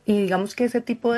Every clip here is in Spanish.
Y digamos que ese tipo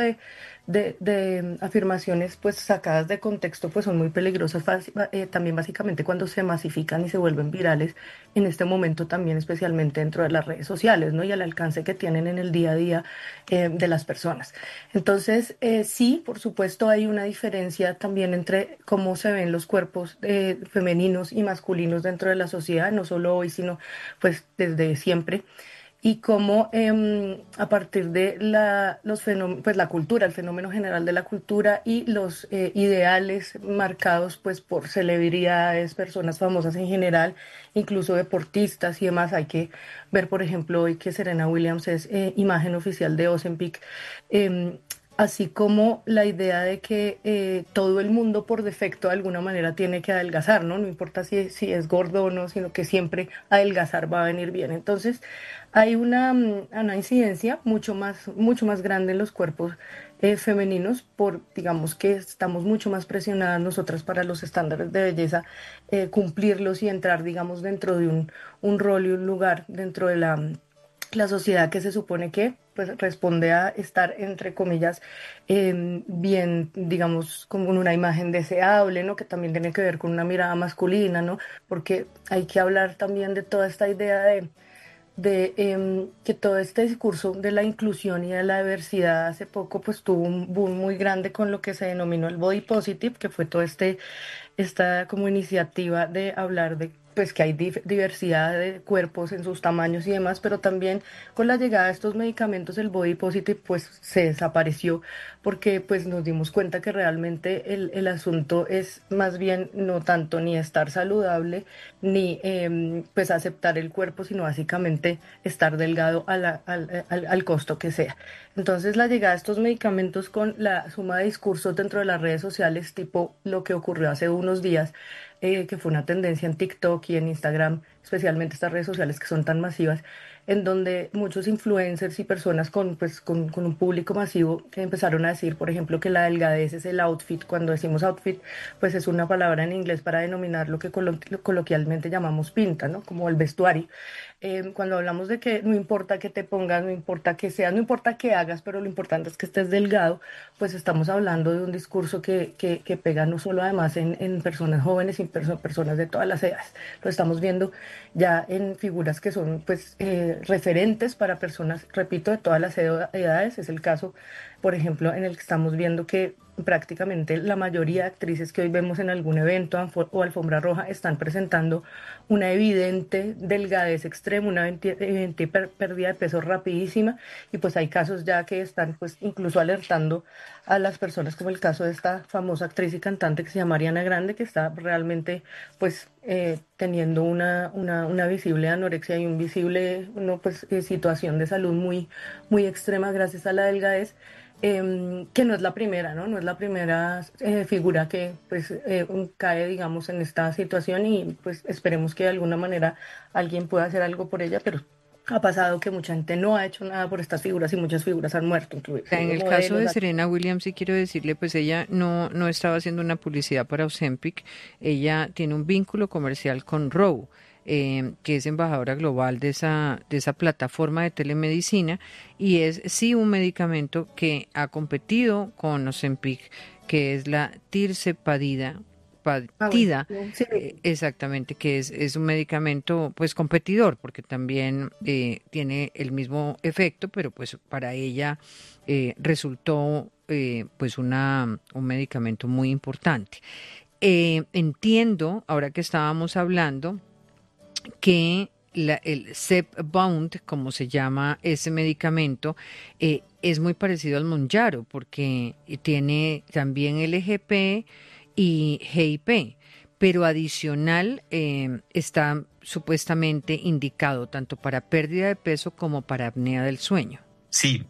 de afirmaciones pues sacadas de contexto pues son muy peligrosas también básicamente cuando se masifican y se vuelven virales en este momento también especialmente dentro de las redes sociales, ¿no? Y al alcance que tienen en el día a día de las personas. Entonces, sí, por supuesto hay una diferencia también entre cómo se ven los cuerpos femeninos y masculinos dentro de la sociedad, no solo hoy, sino pues desde siempre y cómo a partir de los pues la cultura, el fenómeno general de la cultura y los ideales marcados pues por celebridades, personas famosas en general, incluso deportistas y demás, hay que ver por ejemplo hoy que Serena Williams es imagen oficial de Ozempic, em, así como la idea de que todo el mundo por defecto de alguna manera tiene que adelgazar, ¿no? No importa si es gordo o no, sino que siempre adelgazar va a venir bien. Entonces, hay una incidencia mucho más grande en los cuerpos femeninos por, digamos que estamos mucho más presionadas nosotras para los estándares de belleza, cumplirlos y entrar, digamos, dentro de un rol y un lugar dentro de la sociedad que se supone que pues responde a estar, entre comillas, bien, digamos, con una imagen deseable, ¿no? Que también tiene que ver con una mirada masculina, ¿no? Porque hay que hablar también de toda esta idea de que todo este discurso de la inclusión y de la diversidad hace poco pues tuvo un boom muy grande con lo que se denominó el body positive, que fue todo esta como iniciativa de hablar de pues que hay diversidad de cuerpos en sus tamaños y demás, pero también con la llegada de estos medicamentos el body positive pues se desapareció porque pues nos dimos cuenta que realmente el asunto es más bien no tanto ni estar saludable ni pues aceptar el cuerpo, sino básicamente estar delgado al costo que sea. Entonces la llegada de estos medicamentos con la suma de discursos dentro de las redes sociales, tipo lo que ocurrió hace unos días, que fue una tendencia en TikTok y en Instagram, especialmente estas redes sociales que son tan masivas, en donde muchos influencers y personas con un público masivo empezaron a decir, por ejemplo, que la delgadez es el outfit. Cuando decimos outfit, pues es una palabra en inglés para denominar lo que coloquialmente llamamos pinta, ¿no? Como el vestuario. Cuando hablamos de que no importa que te pongas, no importa que seas, no importa que hagas, pero lo importante es que estés delgado, pues estamos hablando de un discurso que pega no solo además en personas jóvenes, sino personas de todas las edades. Lo estamos viendo ya en figuras que son pues referentes para personas, repito, de todas las edades. Es el caso, por ejemplo, en el que estamos viendo que prácticamente la mayoría de actrices que hoy vemos en algún evento o alfombra roja están presentando una evidente delgadez extrema, una evidente pérdida de peso rapidísima y pues hay casos ya que están pues incluso alertando a las personas como el caso de esta famosa actriz y cantante que se llama Ariana Grande que está realmente pues teniendo una visible anorexia y un visible no, pues, situación de salud muy extrema gracias a la delgadez, que no es la primera, ¿no? No es la primera figura que pues cae, digamos, en esta situación y pues esperemos que de alguna manera alguien pueda hacer algo por ella, pero ha pasado que mucha gente no ha hecho nada por estas figuras y muchas figuras han muerto, En inclusive el caso modelos. de Serena Williams, sí quiero decirle, pues ella no estaba haciendo una publicidad para Ozempic, ella tiene un vínculo comercial con Roe, que es embajadora global de esa plataforma de telemedicina, y es sí un medicamento que ha competido con Ozempic, que es la tirzepatida, Ah, bueno, patida, sí, exactamente, que es un medicamento pues competidor, porque también tiene el mismo efecto, pero pues para ella resultó pues un medicamento muy importante. Entiendo, ahora que estábamos hablando, que el Zepbound, como se llama ese medicamento, es muy parecido al Mounjaro porque tiene también LGP y GIP, pero adicional está supuestamente indicado tanto para pérdida de peso como para apnea del sueño. Sí,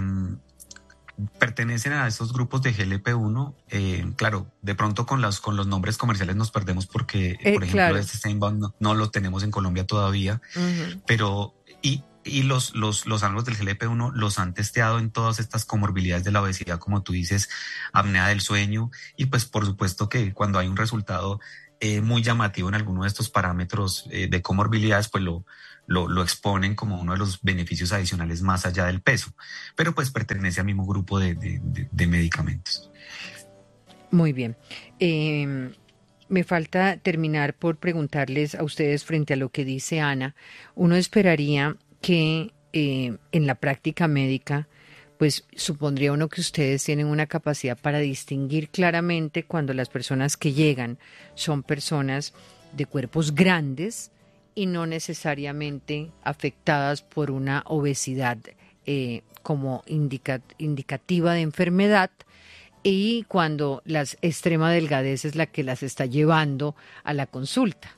pertenecen a estos grupos de GLP-1. Claro, de pronto con los nombres comerciales nos perdemos porque, por ejemplo, Claro. este Steinbound no lo tenemos en Colombia todavía, Ujú. pero y los ángulos del GLP-1 los han testeado en todas estas comorbilidades de la obesidad, como tú dices, apnea del sueño, y pues por supuesto que cuando hay un resultado muy llamativo en alguno de estos parámetros de comorbilidades, pues lo exponen como uno de los beneficios adicionales más allá del peso, pero pues pertenece al mismo grupo de medicamentos. Muy bien. Me falta terminar por preguntarles a ustedes frente a lo que dice Ana. Uno esperaría que en la práctica médica, pues supondría uno que ustedes tienen una capacidad para distinguir claramente cuando las personas que llegan son personas de cuerpos grandes y no necesariamente afectadas por una obesidad como indicativa de enfermedad, y cuando la extrema delgadez es la que las está llevando a la consulta.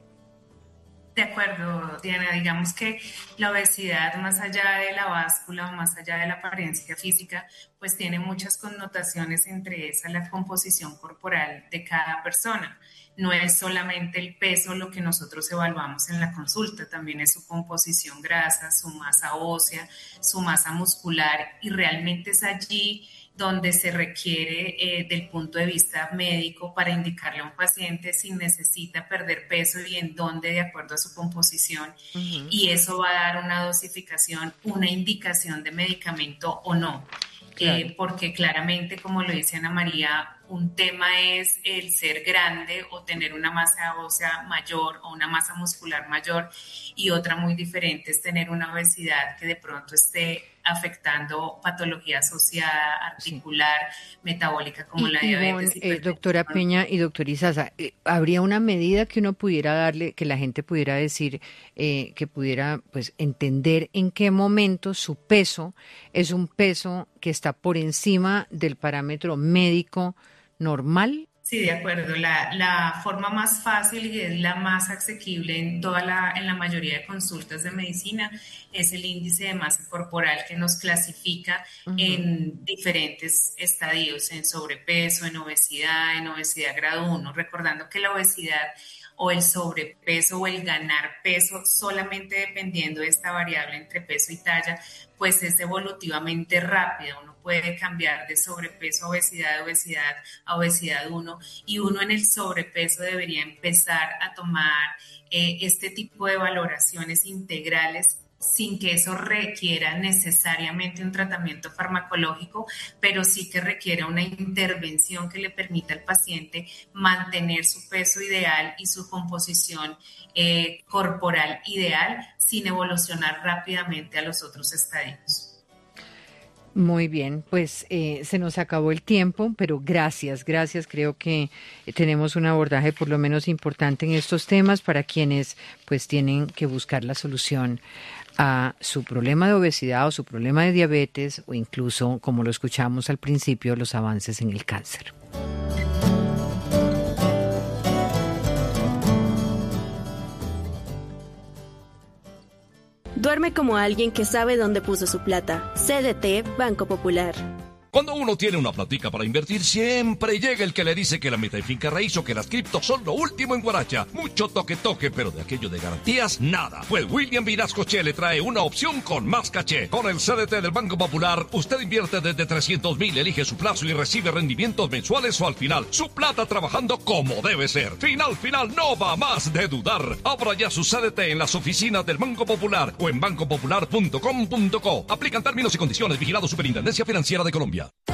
De acuerdo, Diana, digamos que la obesidad, más allá de la báscula o más allá de la apariencia física, pues tiene muchas connotaciones, entre esas la composición corporal de cada persona. No es solamente el peso lo que nosotros evaluamos en la consulta, también es su composición grasa, su masa ósea, su masa muscular, y realmente es allí donde se requiere del punto de vista médico para indicarle a un paciente si necesita perder peso y en dónde de acuerdo a su composición. Uh-huh. Y eso va a dar una dosificación, una indicación de medicamento o no. Claro. Porque claramente, como lo dice Ana María, un tema es el ser grande o tener una masa ósea mayor o una masa muscular mayor, y otra muy diferente es tener una obesidad que de pronto esté afectando patología asociada, articular, sí, metabólica, como la diabetes. Doctora Peña y doctor Izaza, ¿habría una medida que uno pudiera darle, que la gente pudiera decir, que pudiera pues entender en qué momento su peso es un peso que está por encima del parámetro médico normal? Sí, de acuerdo. La forma más fácil y es la más asequible en la mayoría de consultas de medicina es el índice de masa corporal, que nos clasifica uh-huh. en diferentes estadios, en sobrepeso, en obesidad grado 1, recordando que la obesidad o el sobrepeso o el ganar peso, solamente dependiendo de esta variable entre peso y talla, pues es evolutivamente rápida. Uno puede cambiar de sobrepeso a obesidad, de obesidad a obesidad 1, y uno en el sobrepeso debería empezar a tomar este tipo de valoraciones integrales sin que eso requiera necesariamente un tratamiento farmacológico, pero sí que requiera una intervención que le permita al paciente mantener su peso ideal y su composición corporal ideal sin evolucionar rápidamente a los otros estadios. Muy bien, pues se nos acabó el tiempo, pero gracias. Creo que tenemos un abordaje por lo menos importante en estos temas para quienes pues tienen que buscar la solución a su problema de obesidad o su problema de diabetes, o incluso, como lo escuchamos al principio, los avances en el cáncer. Duerme como alguien que sabe dónde puso su plata. CDT Banco Popular. Cuando uno tiene una platica para invertir, siempre llega el que le dice que la meta en finca raíz o que las criptos son lo último en guaracha. Mucho toque, pero de aquello de garantías, nada. Pues William Vinascoche le trae una opción con más caché. Con el CDT del Banco Popular, usted invierte desde 300,000, elige su plazo y recibe rendimientos mensuales o al final. Su plata trabajando como debe ser. Final, no va más de dudar. Abra ya su CDT en las oficinas del Banco Popular o en bancopopular.com.co. Aplican términos y condiciones. Vigilado Superintendencia Financiera de Colombia.